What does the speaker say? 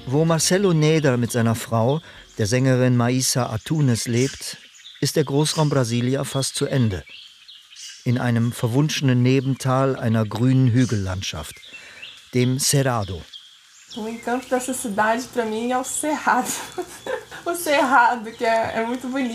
Wo Marcelo Neder mit seiner Frau, der Sängerin Maísa Antunes, lebt, ist der Großraum Brasília fast zu Ende. In einem verwunschenen Nebental einer grünen Hügellandschaft, dem Cerrado. O encanto dessa cidade para mim é o Cerrado. O Cerrado, que é muito bonito.